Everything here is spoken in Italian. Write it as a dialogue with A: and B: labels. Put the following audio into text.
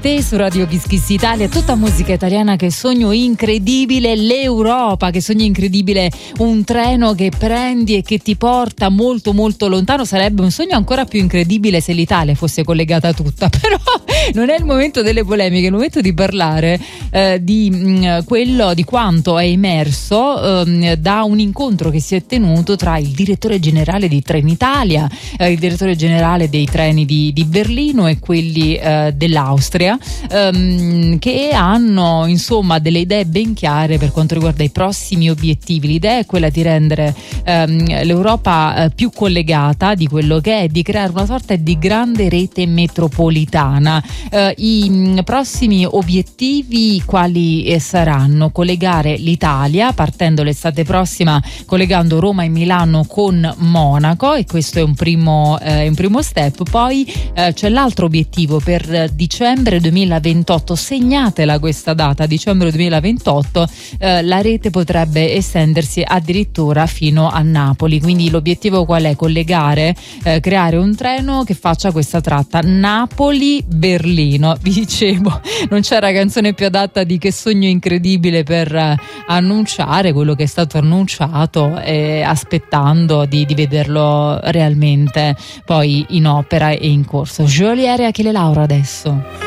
A: te su Radio Kiss Kiss Italia, tutta musica italiana. Che sogno incredibile l'Europa, che sogno incredibile un treno che prendi e che ti porta molto molto lontano. Sarebbe un sogno ancora più incredibile se l'Italia fosse collegata tutta, però non è il momento delle polemiche, è il momento di parlare di quanto è emerso da un incontro che si è tenuto tra il direttore generale di Trenitalia, il direttore generale dei treni di Berlino e quelli dell'Austria, che hanno insomma delle idee ben chiare per quanto riguarda i prossimi obiettivi. L'idea è quella di rendere l'Europa più collegata di quello che è, di creare una sorta di grande rete metropolitana. I prossimi obiettivi quali saranno? Collegare l'Italia, partendo l'estate prossima, collegando Roma e Milano con Monaco, e questo è un primo step. Poi c'è l'altro obiettivo per dicembre 2028, segnatela questa data, dicembre 2028, la rete potrebbe estendersi addirittura fino a Napoli. Quindi l'obiettivo qual è? Collegare, creare un treno che faccia questa tratta Napoli-Berlino. Vi dicevo, non c'era canzone più adatta di Che sogno incredibile per annunciare quello che è stato annunciato, aspettando di vederlo realmente poi in opera e in corso. Geolier e Achille Lauro adesso.